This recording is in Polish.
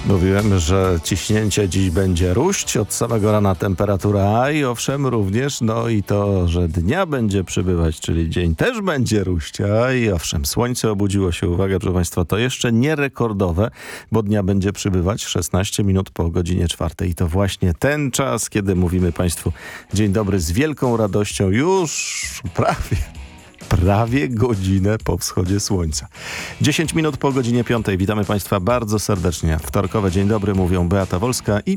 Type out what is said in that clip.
Mówiłem, że ciśnięcie dziś będzie róść, od samego rana temperatura, i owszem również, no i to, że dnia będzie przybywać, czyli dzień też będzie róść, i owszem, słońce obudziło się, uwaga proszę Państwa, to jeszcze nie rekordowe, bo dnia będzie przybywać 16 minut po godzinie 4. I to właśnie ten czas, kiedy mówimy Państwu dzień dobry z wielką radością, już prawie godzinę po wschodzie słońca. 10 minut po godzinie 5. Witamy Państwa bardzo serdecznie. Wtorkowe dzień dobry mówią Beata Wolska i